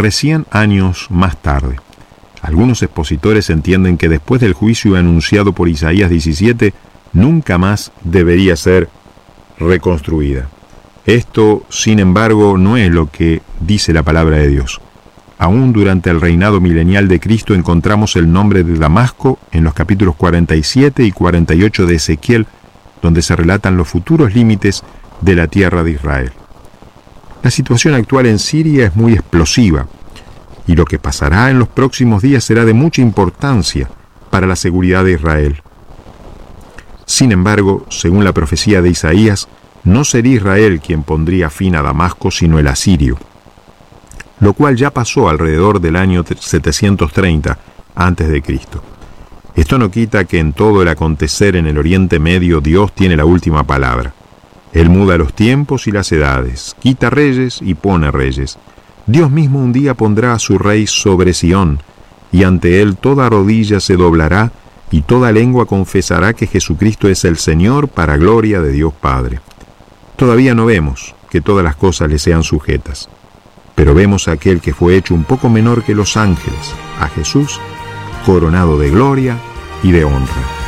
recién años más tarde. Algunos expositores entienden que después del juicio anunciado por Isaías 17, nunca más debería ser reconstruida. Esto, sin embargo, no es lo que dice la palabra de Dios. Aún durante el reinado milenial de Cristo encontramos el nombre de Damasco en los capítulos 47 y 48 de Ezequiel, donde se relatan los futuros límites de la tierra de Israel. La situación actual en Siria es muy explosiva, y lo que pasará en los próximos días será de mucha importancia para la seguridad de Israel. Sin embargo, según la profecía de Isaías, no sería Israel quien pondría fin a Damasco, sino el asirio, lo cual ya pasó alrededor del año 730 a.C. Esto no quita que en todo el acontecer en el Oriente Medio Dios tiene la última palabra. Él muda los tiempos y las edades, quita reyes y pone reyes. Dios mismo un día pondrá a su rey sobre Sión, y ante él toda rodilla se doblará y toda lengua confesará que Jesucristo es el Señor, para gloria de Dios Padre. Todavía no vemos que todas las cosas le sean sujetas, pero vemos a aquel que fue hecho un poco menor que los ángeles, a Jesús, coronado de gloria y de honra.